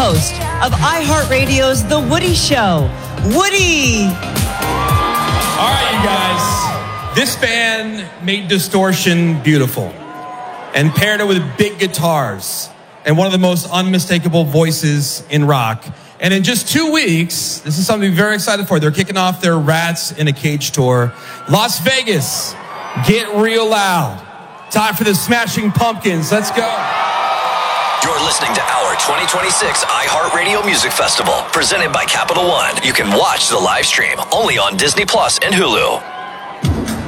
host of iHeartRadio's The Woody Show, Woody. All right, you guys. This band made distortion beautiful and paired it with big guitars and one of the most unmistakable voices in rock. And in just 2 weeks, this is something to be very excited for. They're kicking off their Rats in a Cage tour. Las Vegas, get real loud. Time for the Smashing Pumpkins. Let's go. You're listening to our 2026 iHeartRadio Music Festival, presented by Capital One. You can watch the live stream only on Disney Plus and Hulu.